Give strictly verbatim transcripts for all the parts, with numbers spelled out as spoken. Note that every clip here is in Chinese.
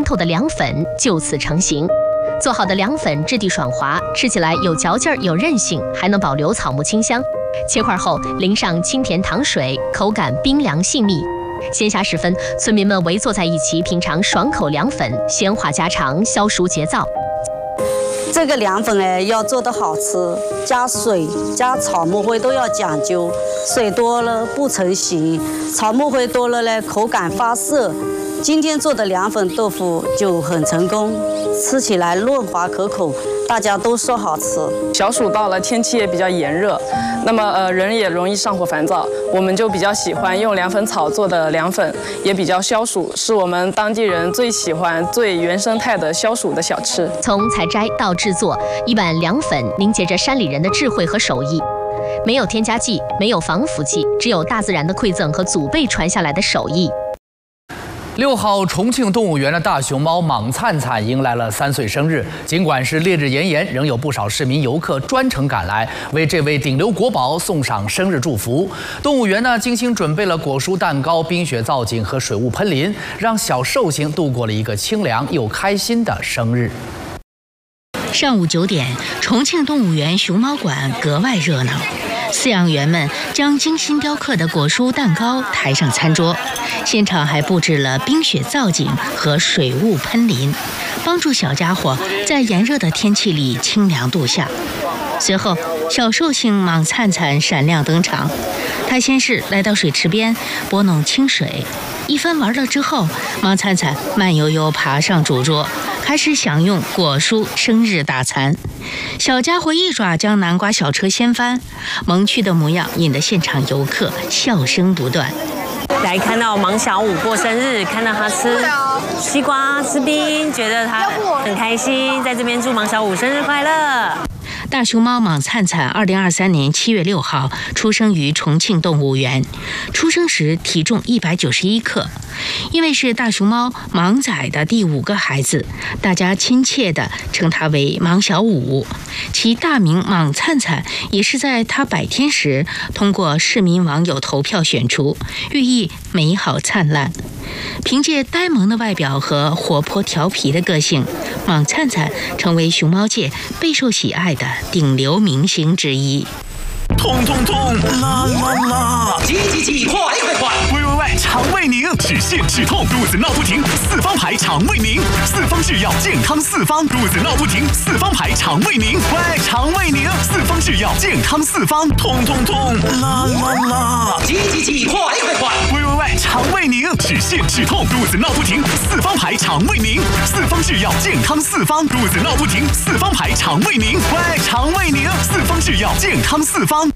透的凉粉就此成型。做好的凉粉质地爽滑，吃起来有嚼劲儿、有韧性，还能保留草木清香。切块后淋上清甜糖水，口感冰凉细密。闲暇时分，村民们围坐在一起品尝爽口凉粉，闲话家常，消暑解燥。 这个凉粉哎，要做得好吃，加水、加草木灰都要讲究，水多了不成形，草木灰多了呢，口感发涩。今天做的凉粉豆腐就很成功，吃起来润滑可口，大家都说好吃。 小暑到了，天气也比较炎热，那么呃人也容易上火烦躁，我们就比较喜欢用凉粉草做的凉粉，也比较消暑，是我们当地人最喜欢、最原生态的消暑的小吃。 从采摘到制作，一碗凉粉凝结着山里人的智慧和手艺。没有添加剂，没有防腐剂，只有大自然的馈赠和祖辈传下来的手艺。 六号，重庆动物园的大熊猫莽灿灿迎来了三岁生日。尽管是烈日炎炎，仍有不少市民游客专程赶来，为这位顶流国宝送上生日祝福。动物园呢，精心准备了果蔬蛋糕、冰雪造景和水雾喷淋，让小寿星度过了一个清凉又开心的生日。 上午九点，重庆动物园熊猫馆格外热闹。饲养员们将精心雕刻的果蔬蛋糕抬上餐桌，现场还布置了冰雪造景和水雾喷淋，帮助小家伙在炎热的天气里清凉度夏。随后，小寿星莽灿灿闪亮登场，他先是来到水池边拨弄清水，一番玩乐之后，莽灿灿慢悠悠爬上主桌，开始享用果蔬生日大餐。小家伙一爪将南瓜小车掀翻，萌趣的模样引得现场游客笑声不断。 来看到莽小五过生日，看到他吃西瓜吃冰，觉得他很开心，在这边祝莽小五生日快乐。 大熊猫莽灿灿二零二三年七月六号出生于重庆动物园，出生时体重一百九十一克。因为是大熊猫莽仔的第五个孩子，大家亲切地称他为莽小五。其大名莽灿灿也是在他百天时通过市民网友投票选出，寓意美好灿烂。凭借呆萌的外表和活泼调皮的个性，莽灿灿成为熊猫界备受喜爱的顶流明星之一。 痛痛痛，啦啦啦！ 急急急，快快快！ 喂喂喂，肠胃宁，止泻止痛，肚子闹不停，四方牌肠胃宁，四方制药健康四方，肚子闹不停，四方牌肠胃宁，喂，肠胃宁，四方制药健康四方，痛痛痛，啦啦啦！ 急急急，快快快！ 喂喂喂，肠胃宁，止泻止痛，肚子闹不停，四方牌肠胃宁，四方制药健康四方，肚子闹不停，四方牌肠胃宁，喂，肠胃宁，四方制药健康四方。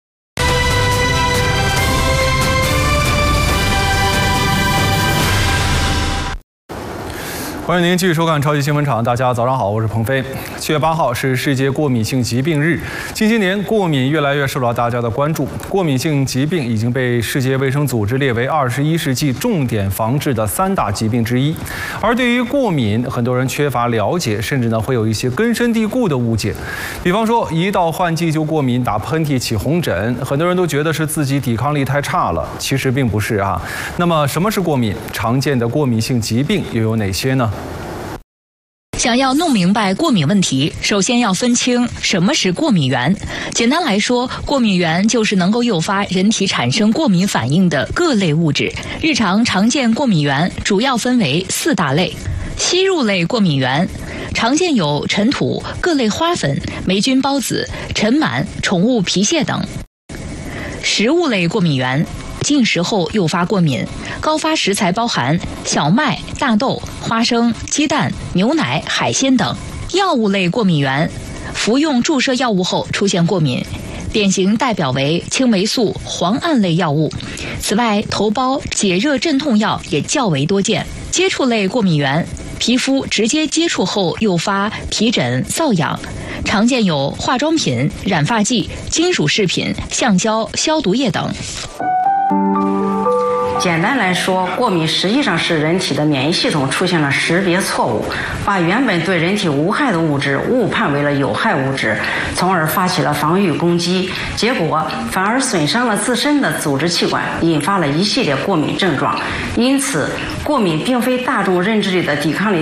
欢迎您继续收看超级新闻场，大家早上好，我是鹏飞。七月八号是世界过敏性疾病日，近些年过敏越来越受到大家的关注。过敏性疾病已经被世界卫生组织列为二十一世纪重点防治的三大疾病之一。而对于过敏，很多人缺乏了解，甚至呢会有一些根深蒂固的误解。比方说，一到换季就过敏，打喷嚏起红疹，很多人都觉得是自己抵抗力太差了，其实并不是啊。那么什么是过敏？常见的过敏性疾病又有哪些呢？ 想要弄明白过敏问题，首先要分清什么是过敏源。简单来说，过敏源就是能够诱发人体产生过敏反应的各类物质。日常常见过敏源主要分为四大类：吸入类过敏源，常见有尘土、各类花粉、霉菌孢子、尘螨、宠物皮屑等；食物类过敏源，进食后诱发过敏，高发食材包含小麦、大豆、花生、鸡蛋、牛奶、海鲜等；药物类过敏源，服用注射药物后出现过敏，典型代表为青霉素、磺胺类药物。此外，头孢、解热镇痛药也较为多见。接触类过敏源，皮肤直接接触后诱发皮疹、瘙痒，常见有化妆品、染发剂、金属饰品、橡胶、消毒液等。 简单来说，过敏实际上是人体的免疫系统出现了识别错误，把原本对人体无害的物质误判为了有害物质，从而发起了防御攻击，结果反而损伤了自身的组织器官，引发了一系列过敏症状。因此，过敏并非大众认知里的抵抗力